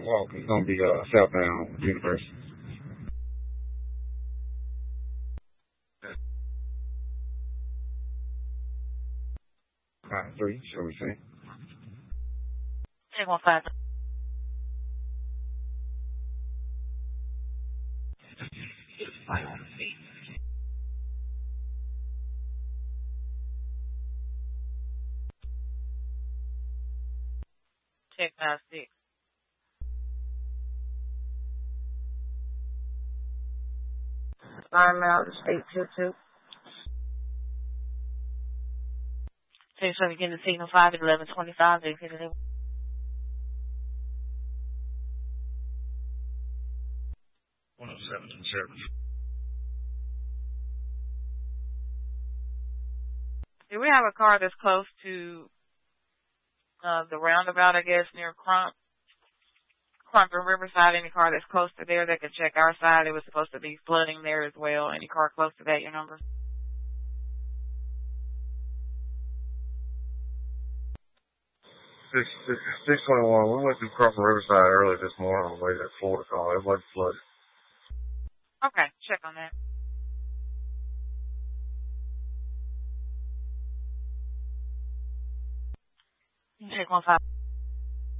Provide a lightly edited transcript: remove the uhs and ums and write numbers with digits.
walk. It's going to be southbound University. 3, shall we say? Check 15. Check 56. I'm out 822. Check 7, getting the signal 5 at 1125. Do we have a car that's close to the roundabout, I guess, near Crump and Riverside? Any car that's close to there that could check our side? It was supposed to be flooding there as well. Any car close to that, your number? Six 621. We went through Crump and Riverside early this morning on the way to that Florida call. It wasn't flooded. Okay, check on that. Check 15.